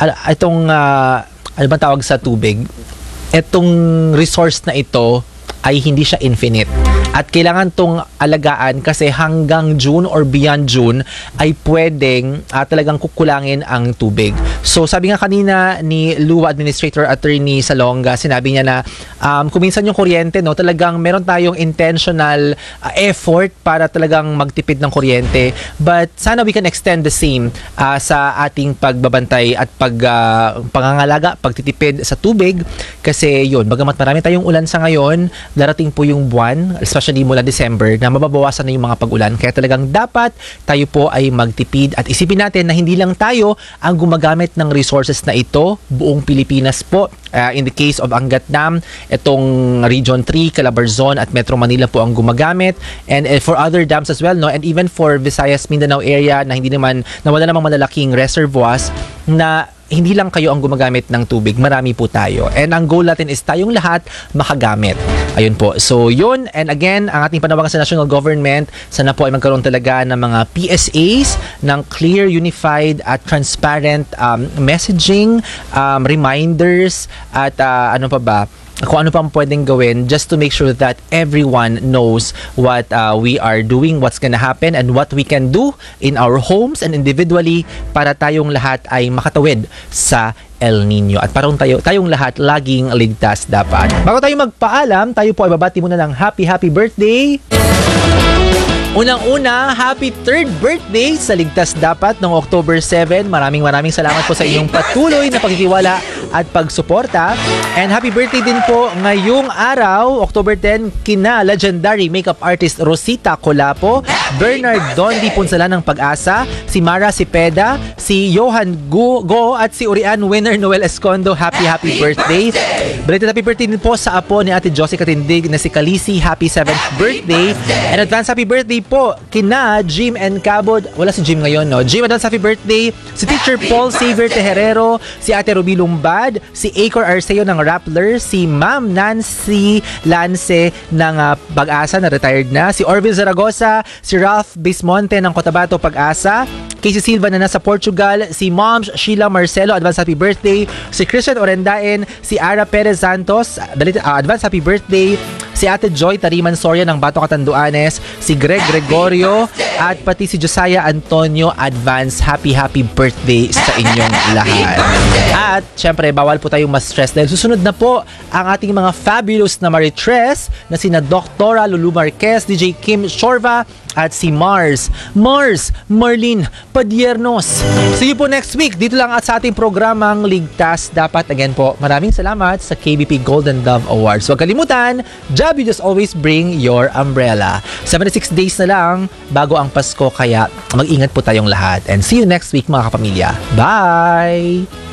itong ano ba tawag sa tubig? Itong resource na ito ay hindi siya infinite. At kailangan tong alagaan kasi hanggang June or beyond June ay pwedeng talagang kukulangin ang tubig. So sabi nga kanina ni Luwa Administrator Attorney Salonga, sinabi niya na kung minsan yung kuryente, no, talagang meron tayong intentional effort para talagang magtipid ng kuryente. But sana we can extend the same sa ating pagbabantay at pangangalaga, pagtitipid sa tubig. Kasi yun, bagamat marami tayong ulan sa ngayon, darating po yung buwan, especially mula December, na mababawasan na yung mga pag-ulan. Kaya talagang dapat tayo po ay magtipid at isipin natin na hindi lang tayo ang gumagamit ng resources na ito, buong Pilipinas po. In the case of Angat Dam, itong Region 3, Calabarzon at Metro Manila po ang gumagamit. And for other dams as well, no? And even for Visayas, Mindanao area na wala namang malalaking reservoirs, na hindi lang kayo ang gumagamit ng tubig, marami po tayo. And ang goal natin is tayong lahat makagamit. Ayun po. So yun, and again, ang ating panawagan sa national government, sana po ay magkaroon talaga ng mga PSAs, ng clear, unified at transparent messaging, reminders, at ano pa ba, kung ano pa pwedeng gawin just to make sure that everyone knows what we are doing, what's gonna happen, and what we can do in our homes and individually para tayong lahat ay makatawid sa El Nino. At parang tayong lahat laging ligtas dapat. Bago tayo magpaalam, tayo po ay babati muna ng happy birthday. Unang-una, happy 3rd birthday sa Ligtas Dapat noong October 7. Maraming salamat po sa inyong patuloy na pagtitiwala at pagsuporta. And happy birthday din po ngayong araw, October 10, kina legendary makeup artist Rosita Colapo, Bernard Dondi Punsala ng Pag-asa, si Mara Cepeda, si Johan Go at si Urian winner Noel Escondo. Happy birthday. Belated happy birthday din po sa apo ni Ate Josie Katindig na si Kalisi. Happy 7th birthday. And advance happy birthday po kina Jim and Cabot. Wala si Jim ngayon, no? Jim, advance happy birthday. Si Teacher Paul Xavier Tejerero, si Ate Ruby Lumbad, si Acor Arceo ng Rappler, si Ma'am Nancy Lance ng Pag-asa na retired na, si Orville Zaragoza, si Ralph Bismonte ng Cotabato Pag-asa, Casey Silva na nasa Portugal, si Moms Sheila Marcelo, advance happy birthday, si Christian Orendain, si Ara Perez Santos, advance happy birthday, si Ate Joy Tariman Soria ng Bato Catanduanes, si Greg Gregorio, at pati si Josiah Antonio, advance happy birthday sa inyong lahat. At syempre, bawal po tayong ma-stress dahil susunod na po ang ating mga fabulous na Maritres na sina Doktora Lulu Marquez, DJ Kim Shorva, at si Marlene Padiernos. See you po next week dito lang at sa ating programang Ligtas Dapat. Again po, maraming salamat sa KBP Golden Dove Awards. Huwag kalimutan, job you just always bring your umbrella. 76 days na lang bago ang Pasko, kaya mag-ingat po tayong lahat. And see you next week mga kapamilya. Bye!